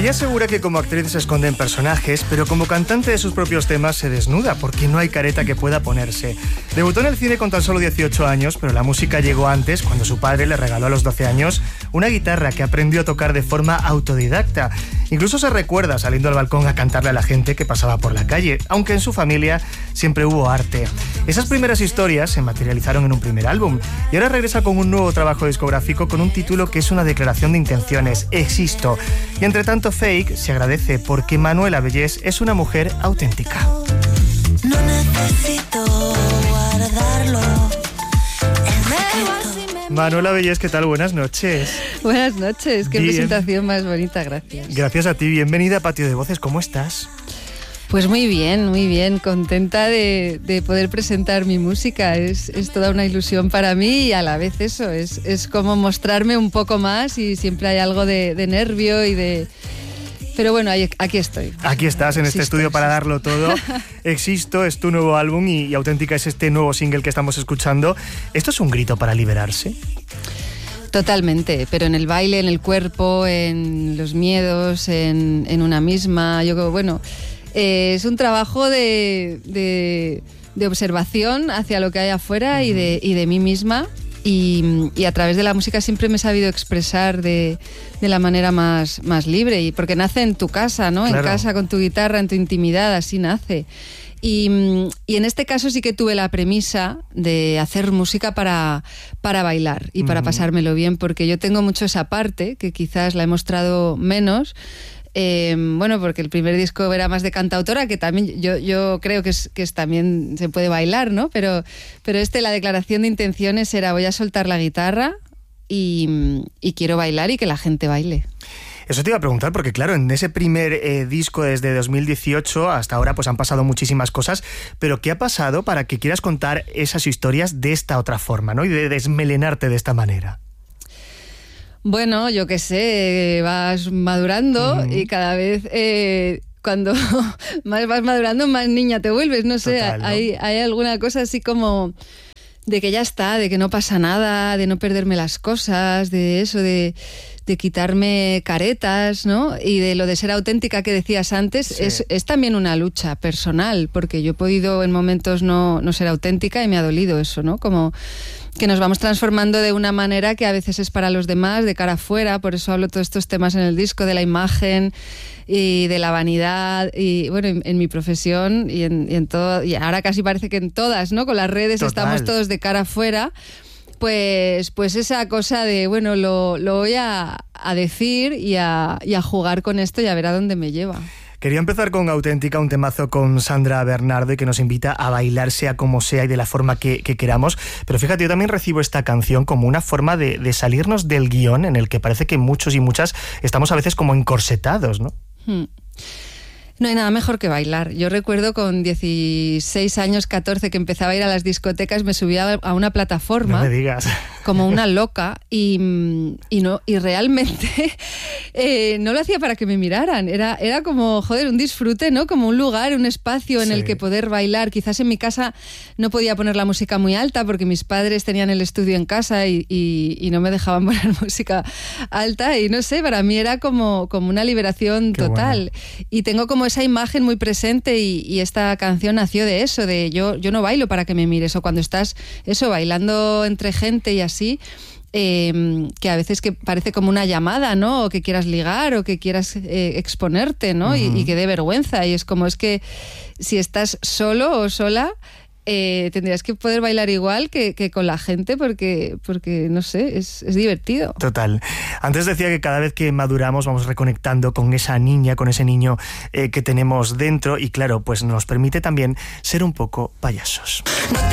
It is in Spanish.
Ella asegura que como actriz se esconde en personajes, pero como cantante de sus propios temas se desnuda, porque no hay careta que pueda ponerse. Debutó en el cine con tan solo 18 años, pero la música llegó antes, cuando su padre le regaló a los 12 años una guitarra que aprendió a tocar de forma autodidacta. Incluso se recuerda saliendo al balcón a cantarle a la gente que pasaba por la calle, aunque en su familia siempre hubo arte. Esas primeras historias se materializaron en un primer álbum, y ahora regresa con un nuevo trabajo discográfico con un título que es una declaración de intenciones: Existo. Y entre tanto fake, se agradece porque Manuela Bellés es una mujer auténtica. No necesito guardarlo. Manuela Bellés, ¿qué tal? Buenas noches. Buenas noches, qué Bien. Presentación más bonita, gracias. Gracias a ti, bienvenida a Patio de Voces, ¿cómo estás? Pues muy bien, contenta de poder presentar mi música. Es toda una ilusión para mí y a la vez eso, es como mostrarme un poco más y siempre hay algo de nervio y de... Pero bueno, aquí estoy. Aquí estás en este estudio para darlo todo. Existo es tu nuevo álbum y Auténtica es este nuevo single que estamos escuchando. ¿Esto es un grito para liberarse? Totalmente, pero en el baile, en el cuerpo, en los miedos, en una misma. Yo creo, bueno, es un trabajo de observación hacia lo que hay afuera y de mí misma. Y a través de la música siempre me he sabido expresar de la manera más libre, y porque nace en tu casa, ¿no? Claro. En casa, con tu guitarra, en tu intimidad, así nace. Y en este caso sí que tuve la premisa de hacer música para bailar y para pasármelo bien, porque yo tengo mucho esa parte, que quizás la he mostrado menos. Bueno, porque el primer disco era más de cantautora, que también yo creo que es también se puede bailar, ¿no? Pero la declaración de intenciones era: voy a soltar la guitarra y quiero bailar y que la gente baile. Eso te iba a preguntar, porque claro, en ese primer disco desde 2018 hasta ahora pues han pasado muchísimas cosas, pero ¿qué ha pasado para que quieras contar esas historias de esta otra forma, ¿no? Y de desmelenarte de esta manera. Bueno, yo qué sé, vas madurando y cada vez cuando más vas madurando, más niña te vuelves, no sé. Total, ¿no? Hay alguna cosa así como de que ya está, de que no pasa nada, de no perderme las cosas, de eso, de quitarme caretas, ¿no? Y de lo de ser auténtica que decías antes, sí. es también una lucha personal, porque yo he podido en momentos no ser auténtica y me ha dolido eso, ¿no? Como que nos vamos transformando de una manera que a veces es para los demás, de cara afuera. Por eso hablo todos estos temas en el disco, de la imagen y de la vanidad, y bueno, en mi profesión y en todo, y ahora casi parece que en todas, ¿no? Con las redes Total. Estamos todos de cara afuera. Pues esa cosa de, bueno, lo voy a decir y a jugar con esto y a ver a dónde me lleva. Quería empezar con Auténtica, un temazo con Sandra Bernardo y que nos invita a bailar sea como sea y de la forma que queramos. Pero fíjate, yo también recibo esta canción como una forma de salirnos del guión en el que parece que muchos y muchas estamos a veces como encorsetados, ¿no? No hay nada mejor que bailar. Yo recuerdo con 16 años, 14, que empezaba a ir a las discotecas, me subía a una plataforma. No me digas. Como una loca y realmente no lo hacía para que me miraran. Era como, joder, un disfrute, ¿no? Como un lugar, un espacio en el que poder bailar. Quizás en mi casa no podía poner la música muy alta porque mis padres tenían el estudio en casa y no me dejaban poner música alta. Y no sé, para mí era como una liberación Qué total. Bueno. Y tengo como esa imagen muy presente y esta canción nació de eso, de yo no bailo para que me mires, o cuando estás eso bailando entre gente y así, que a veces que parece como una llamada, ¿no? O que quieras ligar o que quieras exponerte, ¿no? Y que dé vergüenza, y es como, es que si estás solo o sola, tendrías que poder bailar igual que con la gente porque no sé, es divertido. Total. Antes decía que cada vez que maduramos vamos reconectando con esa niña, con ese niño que tenemos dentro, y claro, pues nos permite también ser un poco payasos.